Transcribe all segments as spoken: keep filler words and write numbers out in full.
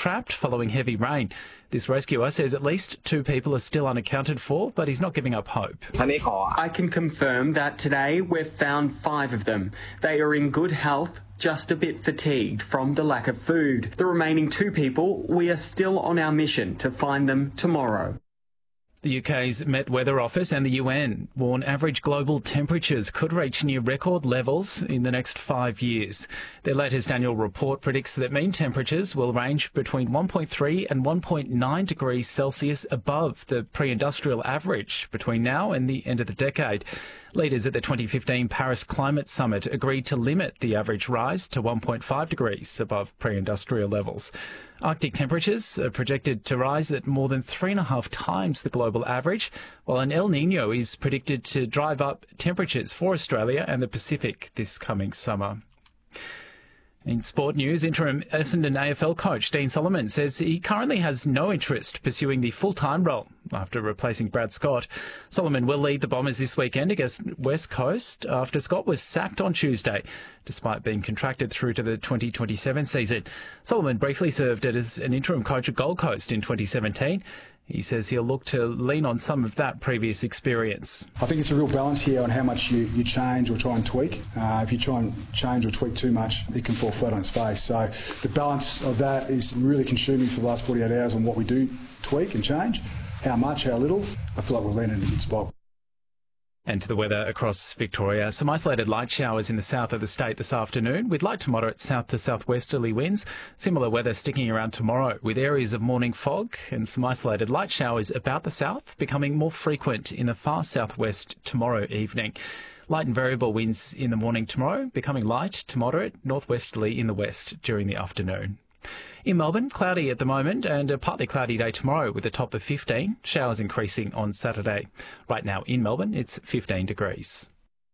trapped following heavy rain. This rescuer says at least two people are still unaccounted for, but he's not giving up hope. I can confirm that today we've found five of them. They are in good health, just a bit fatigued from the lack of food. The remaining two people, we are still on our mission to find them tomorrow. The U K's Met Weather Office and the U N warn average global temperatures could reach near record levels in the next five years. Their latest annual report predicts that mean temperatures will range between one point three and one point nine degrees Celsius above the pre-industrial average between now and the end of the decade. Leaders at the twenty fifteen Paris Climate Summit agreed to limit the average rise to one point five degrees above pre-industrial levels. Arctic temperatures are projected to rise at more than three and a half times the global average, while an El Nino is predicted to drive up temperatures for Australia and the Pacific this coming summer. In sport news, interim Essendon A F L coach Dean Solomon says he currently has no interest pursuing the full-time role after replacing Brad Scott. Solomon will lead the Bombers this weekend against West Coast after Scott was sacked on Tuesday, despite being contracted through to the twenty twenty-seven season. Solomon briefly served as an interim coach at Gold Coast in twenty seventeen. He says he'll look to lean on some of that previous experience. I think it's a real balance here on how much you, you change or try and tweak. Uh, if you try and change or tweak too much, it can fall flat on its face. So the balance of that is really consuming for the last forty-eight hours on what we do tweak and change. How much, how little, I feel like we'll land in a good spot. And to the weather across Victoria. Some isolated light showers in the south of the state this afternoon with light to moderate south to southwesterly winds. Similar weather sticking around tomorrow with areas of morning fog and some isolated light showers about the south, becoming more frequent in the far southwest tomorrow evening. Light and variable winds in the morning tomorrow, becoming light to moderate northwesterly in the west during the afternoon. In Melbourne, cloudy at the moment and a partly cloudy day tomorrow with a top of fifteen. Showers increasing on Saturday. Right now in Melbourne, it's fifteen degrees.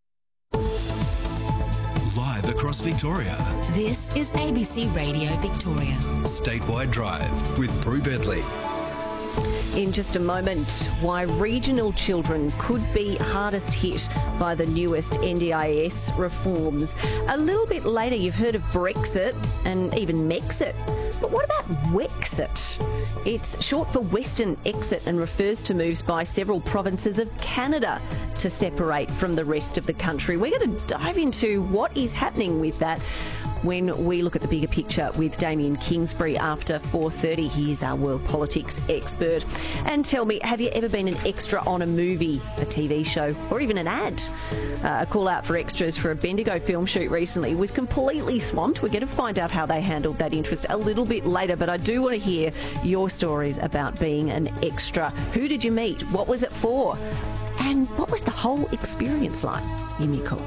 Live across Victoria. This is A B C Radio Victoria. Statewide Drive with Prue Bentley. In just a moment, why regional children could be hardest hit by the newest N D I S reforms. A little bit later, you've heard of Brexit and even Mexit. But what about Wexit? It's short for Western Exit and refers to moves by several provinces of Canada to separate from the rest of the country. We're going to dive into what is happening with that when we look at the bigger picture with Damien Kingsbury after four thirty. He is our world politics expert. And tell me, have you ever been an extra on a movie, a T V show, or even an ad? Uh, a call out for extras for a Bendigo film shoot recently was completely swamped. We're going to find out how they handled that interest a little bit later, but I do want to hear your stories about being an extra. Who did you meet? What was it for? And what was the whole experience like? Give me a call.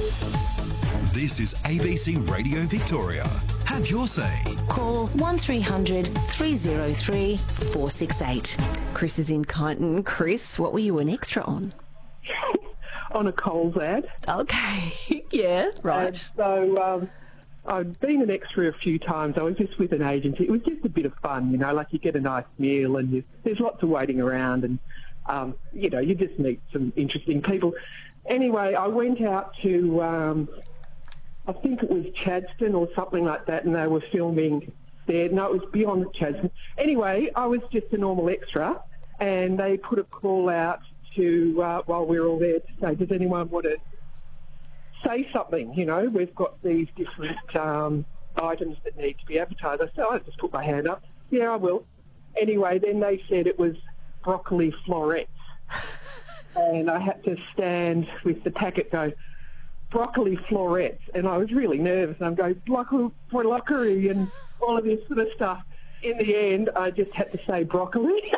This is A B C Radio Victoria. Have your say. Call one three hundred three oh three four six eight. Chris is in Kyneton. Chris, what were you an extra on? On a Coles ad. Okay, yeah, right. And so um, I've been an extra a few times. I was just with an agency. It was just a bit of fun, you know, like you get a nice meal and you, there's lots of waiting around and, um, you know, you just meet some interesting people. Anyway, I went out to... Um, I think it was Chadstone or something like that, and they were filming there. No, it was beyond Chadstone. Anyway, I was just a normal extra, and they put a call out to, uh, while we were all there, to say, does anyone want to say something? You know, we've got these different um, items that need to be advertised. I said, I just put my hand up. Yeah, I will. Anyway, then they said it was broccoli florets, and I had to stand with the packet go, broccoli florets, and I was really nervous. I'm going, broccoli, broccoli, and all of this sort of stuff. In the end, I just had to say broccoli.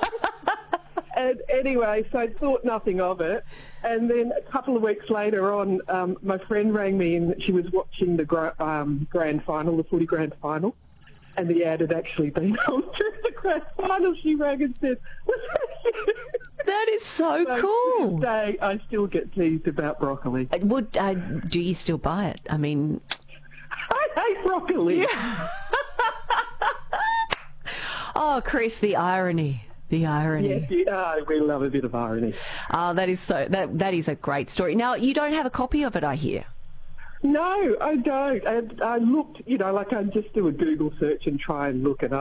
And anyway, so I thought nothing of it. And then a couple of weeks later on, um, my friend rang me and she was watching the gra- um, grand final, the footy grand final, and the ad had actually been on through the grand final. She rang and said, was that you? That is so, so cool. To this day, I still get teased about broccoli. Uh, Would uh, do you still buy it? I mean, I hate broccoli. Yeah. Oh, Chris, the irony. The irony. Yes, yeah, we love a bit of irony. Oh, that is so. That that is a great story. Now, you don't have a copy of it, I hear. No, I don't. I, I looked, you know, like I just do a Google search and try and look it up.